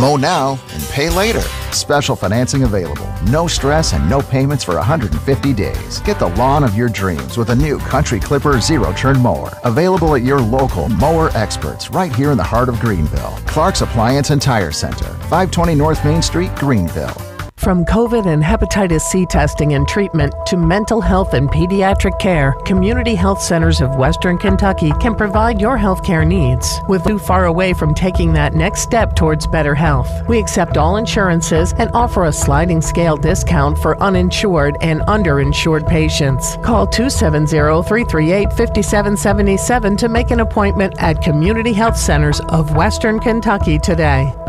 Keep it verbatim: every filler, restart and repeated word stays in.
Mow now and pay later. Special financing available. No stress and no payments for one hundred fifty days. Get the lawn of your dreams with a new Country Clipper zero-turn mower. Available at your local mower experts right here in the heart of Greenville. Clark's Appliance and Tire Center, five twenty North Main Street, Greenville. From COVID and hepatitis C testing and treatment to mental health and pediatric care, Community Health Centers of Western Kentucky can provide your health care needs. With too far away from taking that next step towards better health, we accept all insurances and offer a sliding scale discount for uninsured and underinsured patients. Call two seven zero, three three eight, five seven seven seven to make an appointment at Community Health Centers of Western Kentucky today.